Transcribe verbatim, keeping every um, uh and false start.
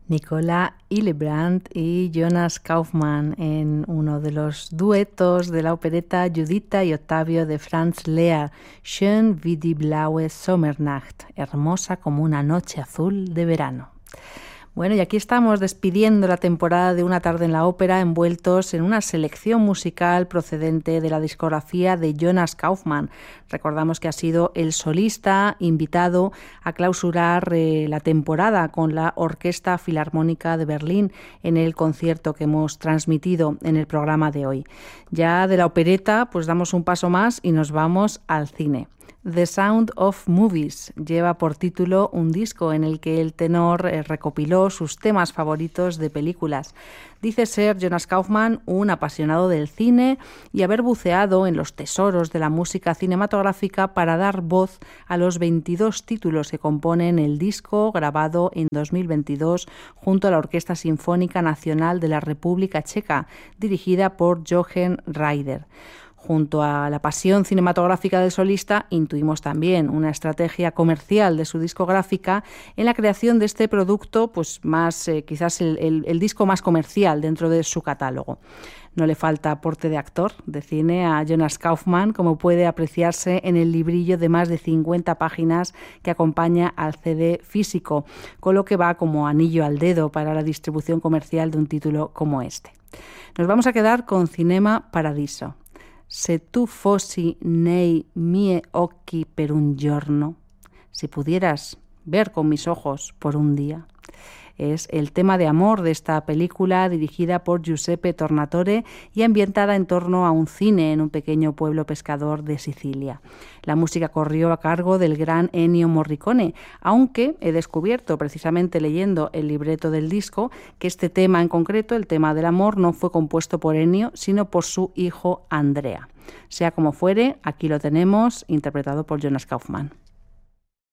Nicolas Hillebrand y Jonas Kaufmann en uno de los duetos de la opereta Judita y Octavio de Franz Lehár, Schön wie die blaue Sommernacht, hermosa como una noche azul de verano. Bueno, y aquí estamos despidiendo la temporada de Una tarde en la ópera, envueltos en una selección musical procedente de la discografía de Jonas Kaufmann. Recordamos que ha sido el solista invitado a clausurar eh, la temporada con la Orquesta Filarmónica de Berlín en el concierto que hemos transmitido en el programa de hoy. Ya de la opereta, pues damos un paso más y nos vamos al cine. The Sound of Movies lleva por título un disco en el que el tenor eh, recopiló sus temas favoritos de películas. Dice ser Jonas Kaufmann un apasionado del cine y haber buceado en los tesoros de la música cinematográfica para dar voz a los veintidós títulos que componen el disco grabado en dos mil veintidós junto a la Orquesta Sinfónica Nacional de la República Checa, dirigida por Jochen Reider. Junto a la pasión cinematográfica del solista, intuimos también una estrategia comercial de su discográfica en la creación de este producto, pues más eh, quizás el, el, el disco más comercial dentro de su catálogo. No le falta aporte de actor de cine a Jonas Kaufmann, como puede apreciarse en el librillo de más de cincuenta páginas que acompaña al C D físico, con lo que va como anillo al dedo para la distribución comercial de un título como este. Nos vamos a quedar con Cinema Paradiso. Se tu fossi nei mie occhi per un giorno, si pudieras ver con mis ojos por un día. Es el tema de amor de esta película dirigida por Giuseppe Tornatore y ambientada en torno a un cine en un pequeño pueblo pescador de Sicilia. La música corrió a cargo del gran Ennio Morricone, aunque he descubierto precisamente leyendo el libreto del disco que este tema en concreto, el tema del amor, no fue compuesto por Ennio, sino por su hijo Andrea. Sea como fuere, aquí lo tenemos, interpretado por Jonas Kaufmann.